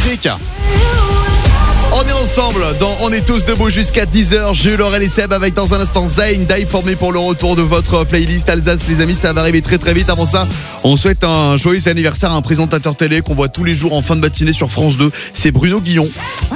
musique. On est ensemble dans On est tous debout jusqu'à 10h. Jules, Aurel et Seb avec dans un instant Zayn, Die For Me pour le retour de votre playlist Alsace. Les amis, ça va arriver très très vite. Avant ça, on souhaite un joyeux anniversaire à un présentateur télé qu'on voit tous les jours en fin de matinée sur France 2. C'est Bruno Guillon.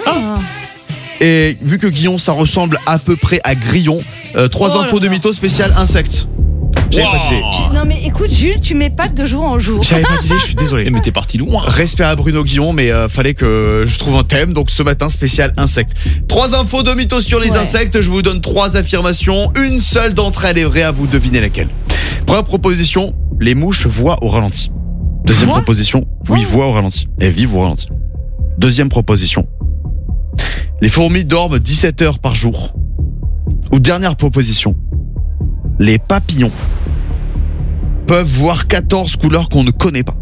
Et vu que Guillon, ça ressemble à peu près à Grillon, 3 infos de mytho spécial insectes. J'avais pas d'idée. Non mais écoute Jules, tu m'épates de jour en jour. J'avais pas d'idée, je suis désolé. Mais t'es parti loin. Respect à Bruno Guillon, mais fallait que je trouve un thème. Donc ce matin, spécial insectes. 3 infos de mythos sur les insectes. Je vous donne 3 affirmations. Une seule d'entre elles est vraie, à vous de deviner laquelle. Première proposition, les mouches voient au ralenti. Deuxième proposition, oui, voient au ralenti. Elles vivent au ralenti. Deuxième proposition, les fourmis dorment 17 heures par jour. Ou dernière proposition, les papillons peuvent voir 14 couleurs qu'on ne connaît pas.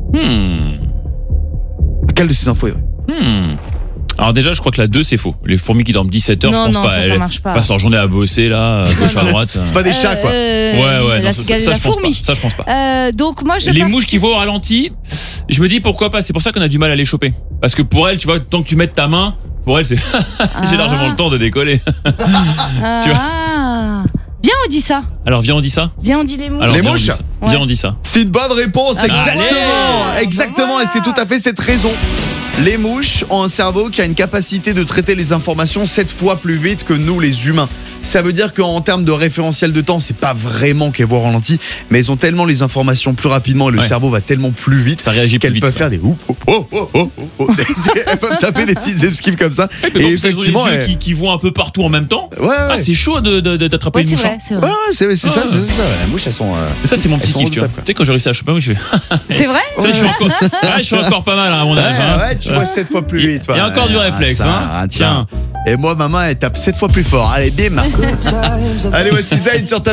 Quelle de ces infos est vraie? Alors déjà, je crois que la 2 c'est faux. Les fourmis qui dorment 17 heures, Non, je pense non, pas. ça marche pas. Passent leur journée à bosser là, à gauche à droite. C'est pas des chats quoi. Ouais, La non, cigale et ça la je pense fourmi. pas. Ça je pense pas. Donc moi je Les mouches qui voient au ralenti, je me dis pourquoi pas. C'est pour ça qu'on a du mal à les choper. Parce que pour elles, tu vois, tant que tu mets ta main, pour elles c'est j'ai largement le temps de décoller. Tu vois. Viens on dit ça. Alors viens on dit ça. Viens on dit les mouches. Alors, Les viens, on mouches. dit ça. Viens on dit ça. C'est une bonne réponse, exactement. Allez. Exactement, et c'est tout à fait cette raison. Les mouches ont un cerveau qui a une capacité de traiter les informations 7 fois plus vite que nous les humains. Ça veut dire qu'en termes de référentiel de temps, c'est pas vraiment qu'elles voient au ralenti, mais elles ont tellement les informations plus rapidement et le cerveau va tellement plus vite, ça réagit plus qu'elles vite, peuvent faire des elles peuvent taper des petites esquives comme ça. Et effectivement, les yeux qui vont un peu partout en même temps. Ah, c'est chaud d'attraper une mouche. C'est vrai. C'est ça. Les mouches, elles sont. Et ça, c'est mon petit kiff, tu vois. Tu sais, quand j'ai réussi à choper un mouche, je fais. C'est vrai. Je suis encore pas mal à mon âge. Ouais, tu vois 7 fois plus vite. Il y a encore du réflexe, hein. Tiens. Et moi, maman, elle tape 7 fois plus fort. Allez, bim. Allez, voici Zayn sur ta